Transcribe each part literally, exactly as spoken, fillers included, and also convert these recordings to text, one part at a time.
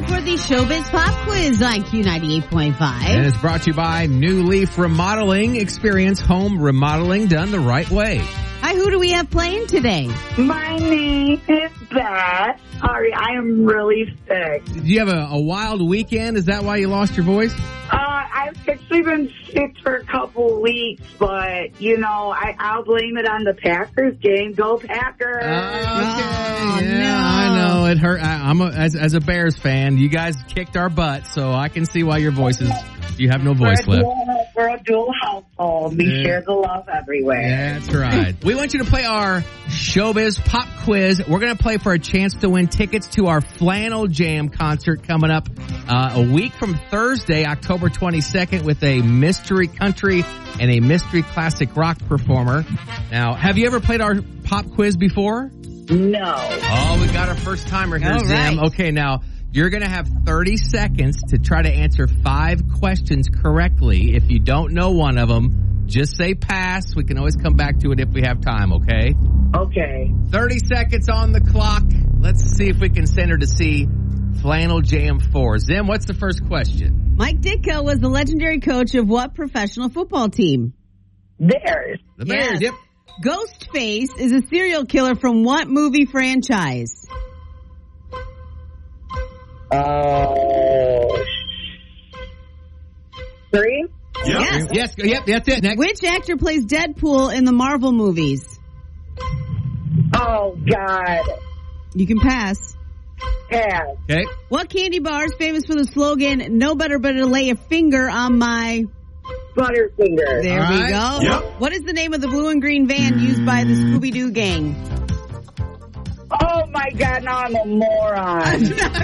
for the Showbiz Pop Quiz on Q ninety-eight point five. And it's brought to you by New Leaf Remodeling. Experience home remodeling done the right way. Hi, who do we have playing today? My name is Beth. Sorry, I am really sick. Did you have a, a wild weekend? Is that why you lost your voice? Uh, I've actually been sick for a couple weeks, but, you know, I, I'll blame it on the Packers game. Go Packers! Okay. Oh, yeah, no. I know. It hurt. I, I'm a, as, as a Bears fan, you guys kicked our butt, so I can see why your voice is, you have no voice we're left. Dual, we're a dual household. We Yeah. share the love everywhere. That's right. We want you to play our Showbiz Pop Quiz. We're going to play for a chance to win tickets to our Flannel Jam concert coming up uh, a week from Thursday, October twenty-second, with a mystery country and a mystery classic rock performer. Now, have you ever played our pop quiz before? No. Oh, we got our first timer here, All Zim. right. Okay, now you're going to have thirty seconds to try to answer five questions correctly. If you don't know one of them, just say pass. We can always come back to it if we have time, okay? Okay. thirty seconds on the clock. Let's see if we can send her to see Flannel Jam four. Zim, what's the first question? Mike Ditka was the legendary coach of what professional football team? Bears. The Bears, Yes. yep. Ghostface is a serial killer from what movie franchise? Oh. Three? Yes. Yes, yep, that's it. Next. Which actor plays Deadpool in the Marvel movies? Oh, God. You can pass. Pass. Okay. What candy bar is famous for the slogan, no better but to lay a finger on my... Butterfinger. There All we right. go. Yep. What is the name of the blue and green van used by the Scooby-Doo gang? Oh, my God. Now I'm a moron.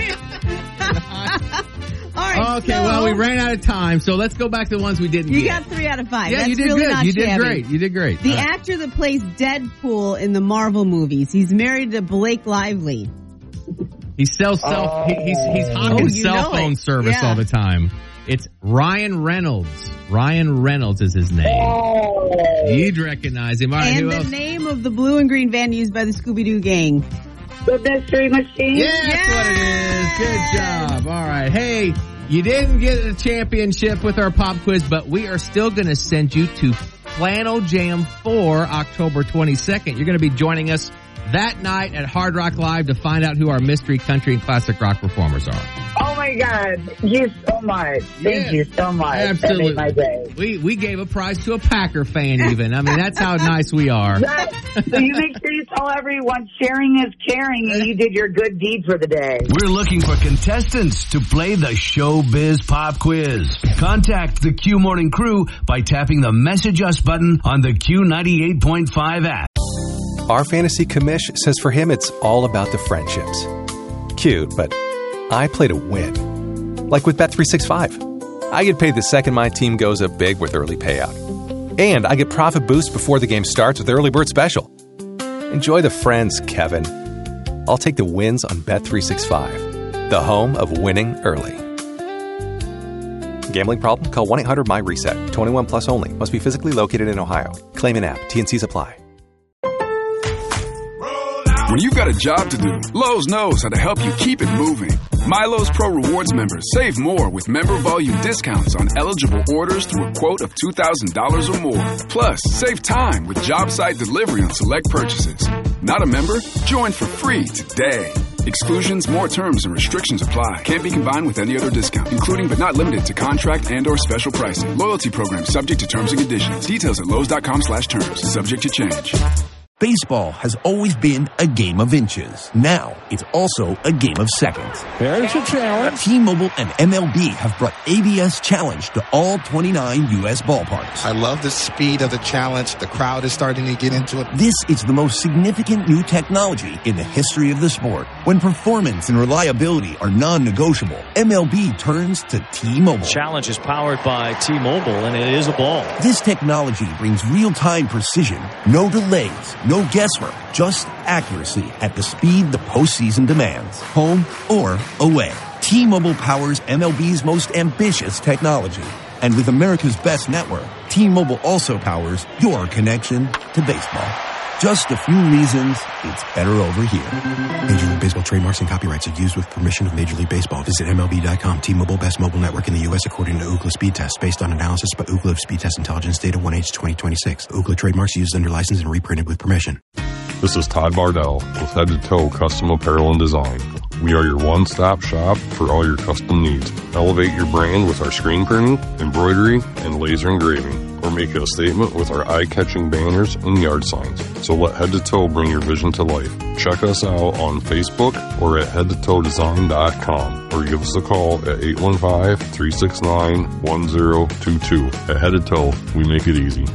All right, Okay, so well, we ran out of time, so let's go back to the ones we didn't you get. got three out of five. Yeah, That's you did really good. not You did shabby. great. You did great. The All right. actor that plays Deadpool in the Marvel movies, he's married to Blake Lively. He sells self. Oh. He, he's he's hawking Oh, you cell know phone it. service Yeah. all the time. It's Ryan Reynolds. Ryan Reynolds is his name. Oh. You'd recognize him. All right, And who the else? name of the blue and green van used by the Scooby-Doo gang. The Mystery Machine? Yeah, that's what it is. Good job. All right. Hey, you didn't get a championship with our pop quiz, but we are still going to send you to Flannel Jam four, October twenty-second. You're going to be joining us that night at Hard Rock Live to find out who our mystery country and classic rock performers are. Oh, my God. Thank you so much. Thank Yeah. you so much. Absolutely. That made my day. We we gave a prize to a Packer fan even. I mean, that's how nice we are. That, so you make sure you tell everyone sharing is caring and you did your good deed for the day. We're looking for contestants to play the Showbiz Pop Quiz. Contact the Q Morning Crew by tapping the Message Us button on the Q ninety-eight point five app. Our fantasy commish says for him it's all about the friendships. Cute, but I play to win. Like with Bet three sixty-five. I get paid the second my team goes up big with early payout. And I get profit boost before the game starts with Early Bird Special. Enjoy the friends, Kevin. I'll take the wins on Bet three sixty-five, the home of winning early. Gambling problem? Call one eight hundred my reset. twenty-one plus only. Must be physically located in Ohio. Claim an app. T N Cs apply. When you've got a job to do, Lowe's knows how to help you keep it moving. MyLowe's Pro Rewards members save more with member volume discounts on eligible orders through a quote of two thousand dollars or more. Plus, save time with job site delivery on select purchases. Not a member? Join for free today. Exclusions, more terms, and restrictions apply. Can't be combined with any other discount, including but not limited to contract and or special pricing. Loyalty program subject to terms and conditions. Details at Lowe's.com slash terms. Subject to change. Baseball has always been a game of inches. Now, it's also a game of seconds. There's a challenge. T-Mobile and M L B have brought A B S Challenge to all twenty-nine U S ballparks. I love the speed of the challenge. The crowd is starting to get into it. This is the most significant new technology in the history of the sport. When performance and reliability are non-negotiable, M L B turns to T-Mobile. Challenge is powered by T-Mobile, and it is a ball. This technology brings real-time precision, no delays, no guesswork, just accuracy at the speed the postseason demands, home or away. T-Mobile powers M L B's most ambitious technology. And with America's best network, T-Mobile also powers your connection to baseball. Just a few reasons it's better over here. Major League Baseball trademarks and copyrights are used with permission of Major League Baseball. Visit M L B dot com. T-Mobile, best mobile network in the U S according to Ookla Speed Test, based on analysis by Ookla Speed Test Intelligence Data one H twenty twenty-six. Ookla trademarks used under license and reprinted with permission. This is Todd Bardell with Head to Toe Custom Apparel and Design. We are your one-stop shop for all your custom needs. Elevate your brand with our screen printing, embroidery, and laser engraving, or make it a statement with our eye-catching banners and yard signs. So let Head to Toe bring your vision to life. Check us out on Facebook or at head to toe design dot com, or give us a call at eight one five, three six nine, one zero two two. At Head to Toe, we make it easy.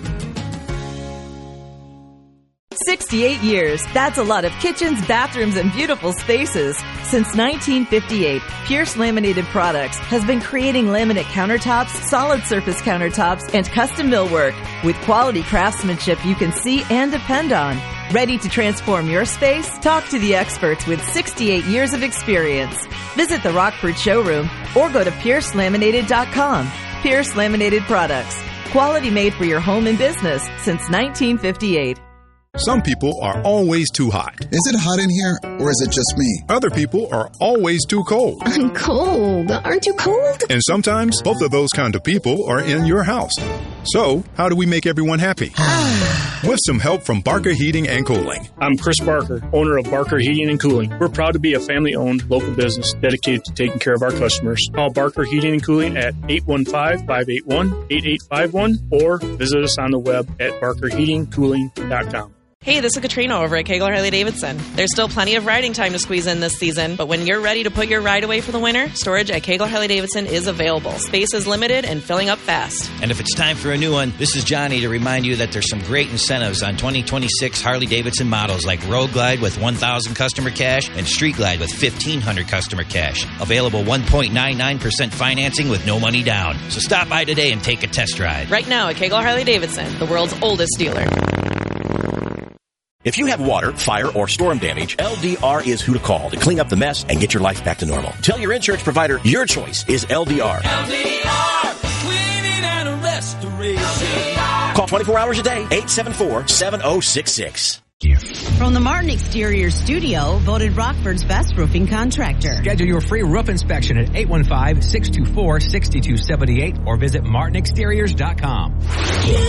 sixty-eight years. That's a lot of kitchens, bathrooms, and beautiful spaces. Since nineteen fifty-eight, Pierce Laminated Products has been creating laminate countertops, solid surface countertops, and custom millwork with quality craftsmanship you can see and depend on. Ready to transform your space? Talk to the experts with sixty-eight years of experience. Visit the Rockford showroom or go to pierce laminated dot com. Pierce Laminated Products. Quality made for your home and business since nineteen fifty-eight. Some people are always too hot. Is it hot in here, or is it just me? Other people are always too cold. I'm cold. Aren't you cold? And sometimes both of those kind of people are in your house. So, how do we make everyone happy? With some help from Barker Heating and Cooling. I'm Chris Barker, owner of Barker Heating and Cooling. We're proud to be a family-owned local business dedicated to taking care of our customers. Call Barker Heating and Cooling at eight one five, five eight one, eight eight five one or visit us on the web at barker heating cooling dot com. Hey, this is Katrina over at Kegler Harley-Davidson. There's still plenty of riding time to squeeze in this season, but when you're ready to put your ride away for the winter, storage at Kegler Harley-Davidson is available. Space is limited and filling up fast. And if it's time for a new one, this is Johnny to remind you that there's some great incentives on twenty twenty-six Harley-Davidson models like Road Glide with one thousand customer cash and Street Glide with fifteen hundred customer cash. Available one point nine nine percent financing with no money down. So stop by today and take a test ride. Right now at Kegler Harley-Davidson, the world's oldest dealer. If you have water, fire, or storm damage, L D R is who to call to clean up the mess and get your life back to normal. Tell your insurance provider your choice is L D R. L D R, cleaning and restoration. Call twenty-four hours a day, eight seven four, seven oh six six. From the Martin Exterior Studio, voted Rockford's best roofing contractor. Schedule your free roof inspection at eight one five, six two four, six two seven eight or visit martin exteriors dot com.